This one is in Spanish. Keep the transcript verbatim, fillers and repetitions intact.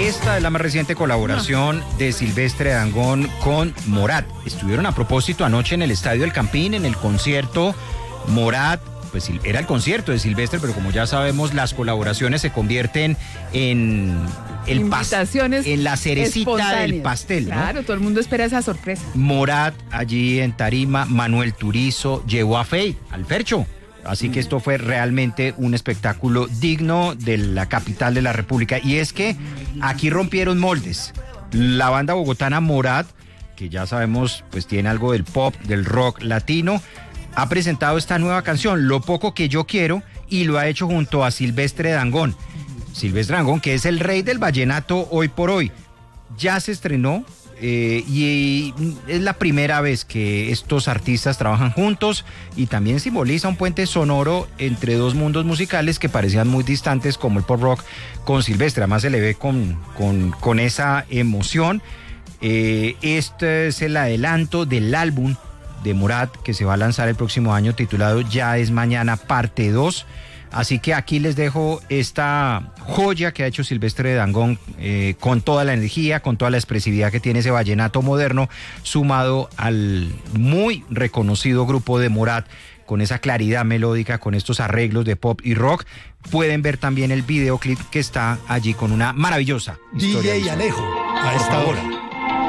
Esta es la más reciente colaboración de Silvestre Dangond con Morat. Estuvieron a propósito anoche en el Estadio El Campín, en el concierto Morat. Pues era el concierto de Silvestre, pero como ya sabemos, las colaboraciones se convierten en el invitaciones en la cerecita del pastel, ¿no? Claro, todo el mundo espera esa sorpresa. Morat allí en tarima, Manuel Turizo llevó a Feid, al Fercho. Así mm. que esto fue realmente un espectáculo digno de la capital de la República. Y es que aquí rompieron moldes. La banda bogotana Morat, que ya sabemos, pues tiene algo del pop, del rock latino, ha presentado esta nueva canción, Lo Poco Que Yo Quiero, y lo ha hecho junto a Silvestre Dangond. Silvestre Dangond, que es el rey del vallenato hoy por hoy. Ya se estrenó eh, y es la primera vez que estos artistas trabajan juntos y también simboliza un puente sonoro entre dos mundos musicales que parecían muy distantes, como el pop rock con Silvestre. Además se le ve con, con, con esa emoción. Eh, este es el adelanto del álbum de Morat, que se va a lanzar el próximo año, titulado Ya es Mañana, parte dos. Así que aquí les dejo esta joya que ha hecho Silvestre Dangond, eh, con toda la energía, con toda la expresividad que tiene ese vallenato moderno, sumado al muy reconocido grupo de Morat, con esa claridad melódica, con estos arreglos de pop y rock. Pueden ver también el videoclip que está allí con una maravillosa historia. D J Alejo, a esta hora.